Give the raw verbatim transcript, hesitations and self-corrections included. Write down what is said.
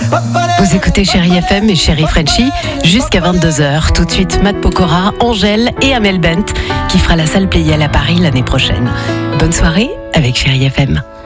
Vous écoutez Chérie F M et Chérie Frenchie jusqu'à vingt-deux heures. Tout de suite, Matt Pokora, Angèle et Amel Bent qui fera la salle Playel à Paris l'année prochaine. Bonne soirée avec Chérie F M.